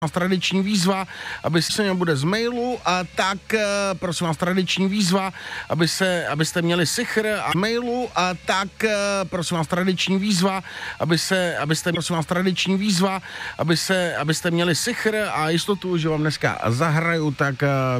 Tradiční výzva, aby se bude z mailu, a tak prosím vás, tradiční výzva, abyste měli sichr a mailu, a tak prosím vás, tradiční výzva, abyste měli sichr a jistotu, že vám dneska zahraju, tak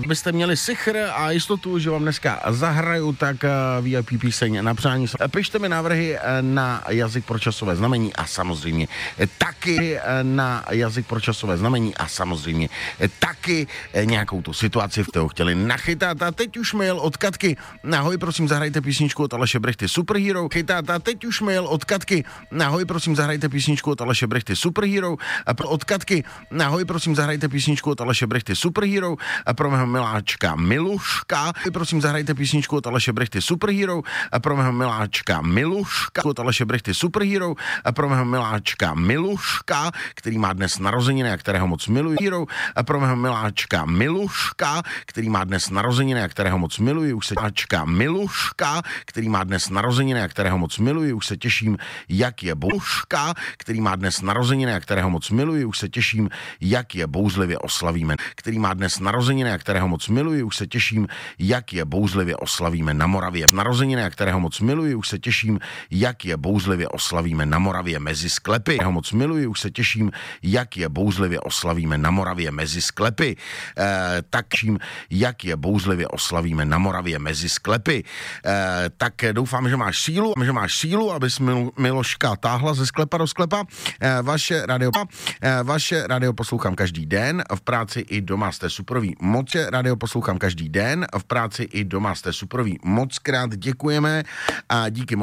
VIP píseň na přání. Pište mi návrhy na jazyk pro časové znamení a samozřejmě taky na jazyk pro časové znamení a samozřejmě taky nějakou tu situaci, v kterou chtěli nachytat. A teď už mail od Katky. Ahoj, prosím, zahrajte písničku od Aleše Brechty Superhero. A teď už mail od Katky. Ahoj, prosím, zahrajte písničku od Aleše Brechty Superhero. Od Katky. Ahoj, prosím, zahrajte písničku od Aleše Brechty Superhero. A pro mého miláčka Miluška. Prosím, zahrajte písničku od Aleše Brechty Superhero. A pro mého miláčka Miluška. Od Aleše Brechty Superhero. A pro mého miláčka Miluška, který má dnes narozeniny a kterého moc miluji. A pro mého miláčka Miluška, který má dnes narozeniny a kterého moc miluji. Už se Miluška, který má dnes narozeniny a kterého moc miluji. Už se těším, jak je Bouška, který má dnes narozeniny a kterého moc miluji. Už se těším, jak je bouzlivě oslavíme. Který má dnes narozeniny a kterého moc miluji. Už se těším, jak je bouzlivě oslavíme na Moravě. Narozeniny a kterého moc miluji. Už se těším, jak je bouzlivě oslavíme na Moravě mezi sklepy. Kterého moc miluji. Už se těším, jak je bouzlivě oslavíme na Moravě mezi sklepy. Jak je bouzlivě oslavíme na Moravě mezi sklepy. Tak doufám, že máš sílu, abys Miloška táhla ze sklepa do sklepa. Vaše radio poslouchám každý den, v práci i doma, jste superoví. Radio poslouchám každý den, v práci i doma, jste superoví. Moc krát děkujeme a díky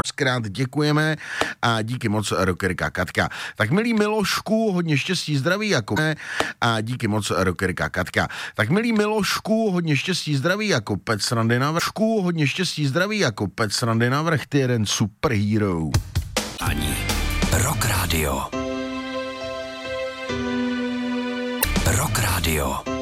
moc rockerka Katka. Tak milý Milošku, hodně štěstí, zdraví jako a díky moc rockerka Katka. Tak milý Milošku, hodně štěstí, zdraví jako pec srandy na vršku, hodně štěstí, zdraví jako pec srandy na vrch, ty jeden superhero. Ani Rock Radio. Rock Radio.